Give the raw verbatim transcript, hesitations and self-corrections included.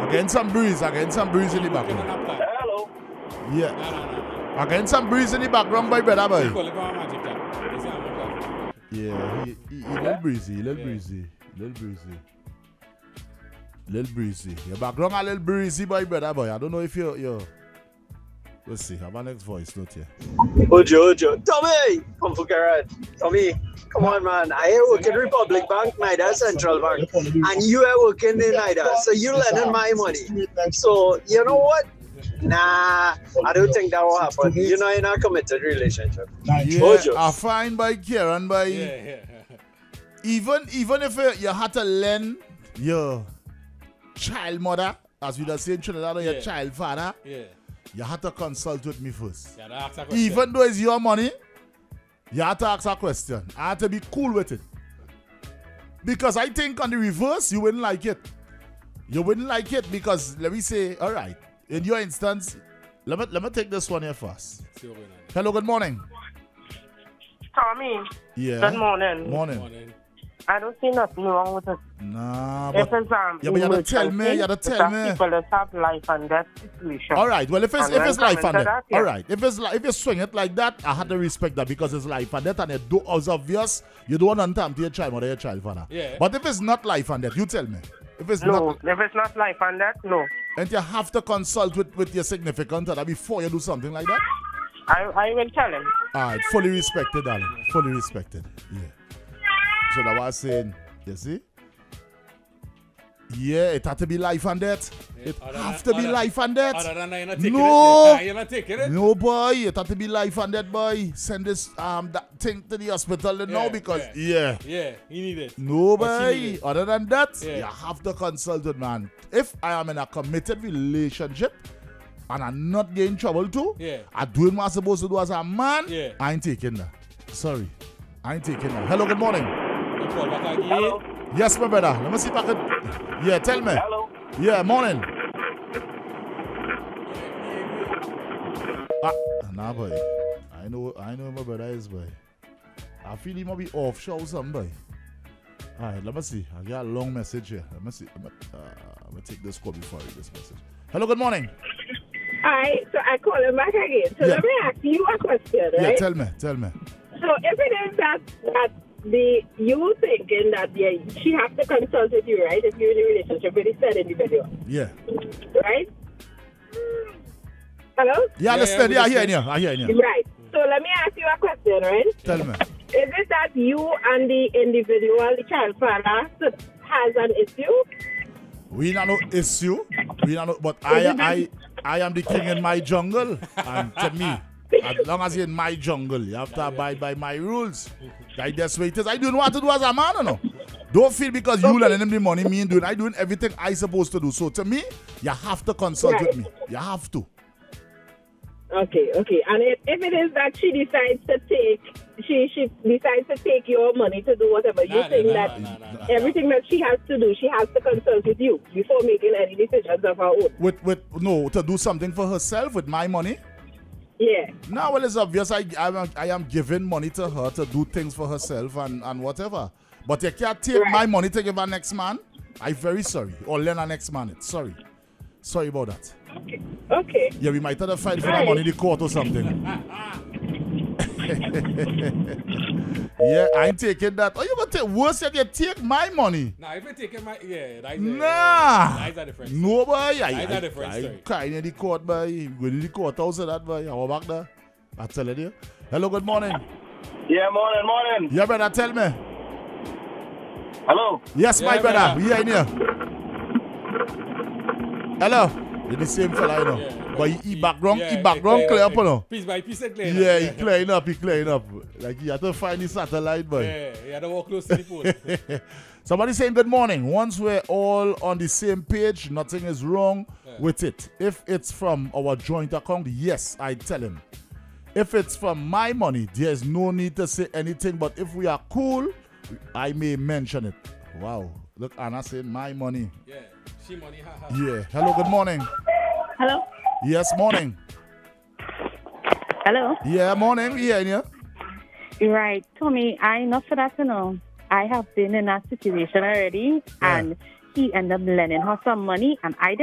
I'm getting some breeze. I'm getting some breeze in the background. Hello. Yeah. No, no, no. I'm getting some breeze in the background, boy, brother, boy. Call it one magic jack. They say I'm not Yeah, he, he, he little breezy, little yeah. breezy, little breezy. Little breezy. Your background a little breezy, boy, brother, boy. I don't know if you're, you're... Let's see, have our next voice note here. Ojo, Ojo. Tommy! Come for Garrett. Tommy, come on, man. I work in Republic Bank, neither Central Bank. And you are working in neither. So you're lending my money. So, you know what? Nah, I don't think that will happen. You know, in a committed relationship. Yeah, Ojo. I find by Kieran, by... Yeah, yeah. Even, even if you, you had to lend your child mother, as we just say in Trinidad, or your Yeah. child father, Yeah. you had to consult with me first. Yeah, ask a question. Even though it's your money, you have to ask a question. I have to be cool with it. Because I think on the reverse, you wouldn't like it. You wouldn't like it because, let me say, all right, in your instance, let me, let me take this one here first. See what's going on. Hello, good morning. Tommy, Yeah. good morning. Morning. Morning. I don't see nothing wrong with it. Nah, If but... it's um, Yeah, but you gotta tell me, you gotta tell me. People that have life and death situation. All right, well, if it's, And if when it's life coming and to death, that, yeah. all right. If it's li- if you swing it like that, I had to respect that because it's life and death and it do, it's obvious you don't want to time to your child mother, your child father. Yeah. But if it's not life and death, you tell me. If it's No, not, if it's not life and death, no. and you have to consult with, with your significant other before you do something like that. I I will tell him. All right, fully respected, darling. Fully respected. Yeah. So that was saying, you see? Yeah, it had to be life and death. Yeah, It other have than- to be other- life and death. Other than that, you're not taking No. it. You're not taking it. No, boy, it had to be life and death, boy. Send this um that thing to the hospital Yeah, now because yeah. yeah. Yeah, you need it. No, But she boy. need it. Other than that, Yeah. you have to consult with man. If I am in a committed relationship and I'm not getting trouble too, Yeah. I'm doing what I'm supposed to do as a man, Yeah. I ain't taking that. Sorry. I ain't taking that. Hello, good morning. You call back again. Hello. Yes, my brother. Let me see if I can. Yeah, tell me. Hello. Yeah, morning. Ah, nah, boy. I know, I know where my brother is, boy. I feel he might be offshore or something, boy. All right, let me see. I got a long message here. Let me see. Let me, uh, let me take this call before I read this message. Hello, good morning. Hi, so I call him back again. So Yeah. let me ask you a question, Yeah, right? tell me, tell me. So if it is that that the you thinking that yeah, she has to consult with you, right? If you're in a relationship with the said individual, Yeah. right? Hello? Yeah, Yeah, listen. yeah, Yeah, I we hear listen. you. I hear you. Right. So let me ask you a question, right? Tell me. Is it that you and the individual, the child father, has an issue? We not no issue. We not no, but I, I, I am the king in my jungle. And to me, as long as you're in my jungle, you have to abide by my rules. Like that's what it is. I don't know what to do as a man, you know. Don't feel because you lending him the money, me and doing. I doing everything I supposed to do. So to me, you have to consult Right. with me. You have to. Okay, okay. And if, if it is that she decides to take, she she decides to take your money to do whatever, you Nah, think nah, that nah, nah, nah. everything that she has to do, she has to consult with you before making any decisions of her own. With with no to do something for herself with my money. Yeah. No, well, it's obvious I, I, am, I am giving money to her to do things for herself and, and whatever. But you can't take Right. my money to give her next man. I'm very sorry. Or lend her next man it. Sorry. Sorry about that. Okay. Okay. Yeah, we might have to fight for that Right. money in the court or something. Yeah, I ain't taking that. Oh, you gonna take worse if you take my money? Nah, if you take my yeah, that's a, Nah. that's a different. No, boy. I, That's a I, different I, story. I crying in the court, boy. Going in the courthouse of that, boy. I was back there. I tell you. Hello, good morning. Yeah, morning, morning. Yeah, brother, tell me. Hello. Yes, Yeah, my brother. brother. We are in here. Hello. You're the same fella, you know. Yeah, but he, he background, yeah, he background clear clear up, up, you know. Piece by piece, it clear Yeah, up. he clearing up, he clearing up. Like he had to find the satellite, boy. Yeah, you had to walk close to the pole. Somebody saying good morning. Once we're all on the same page, nothing is wrong Yeah. with it. If it's from our joint account, yes, I tell him. If it's from my money, there's no need to say anything. But if we are cool, I may mention it. Wow. Look, Anna saying my money. Yeah, she money, ha ha. Yeah. Hello, good morning. Hello? Yes, morning. Hello? Yeah, morning. Yeah, yeah. Right. Tommy, I not for that to know. I have been in that situation already, Yeah. and he ended up lending her some money, and I